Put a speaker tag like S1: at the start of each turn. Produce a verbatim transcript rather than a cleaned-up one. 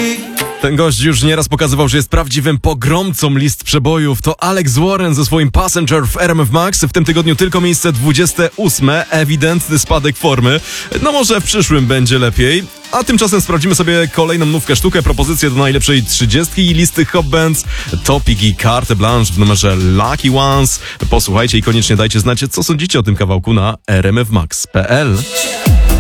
S1: Ten gość już nieraz pokazywał, że jest prawdziwym pogromcą list przebojów. To Alex Warren ze swoim Passenger w R M F Max. W tym tygodniu tylko miejsce dwudzieste ósme. Ewidentny spadek formy. No może w przyszłym będzie lepiej. A tymczasem sprawdzimy sobie kolejną nówkę sztukę, propozycję do najlepszej trzydziestki i listy Hot Bands. Topic i Carte Blanche w numerze Lucky Ones. Posłuchajcie i koniecznie dajcie znać, co sądzicie o tym kawałku na r m f max kropka p l.